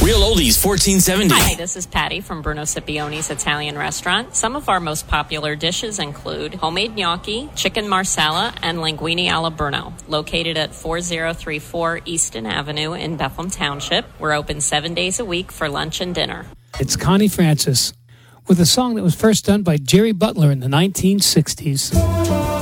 Real Oldies 1470. Hi, this is Patty from Bruno Scipione's Italian Restaurant. Some of our most popular dishes include homemade gnocchi, chicken marsala, and linguine alla Bruno. Located at 4034 Easton Avenue in Bethlehem Township. We're open 7 days a week for lunch and dinner. It's Connie Francis with a song that was first done by Jerry Butler in the 1960s.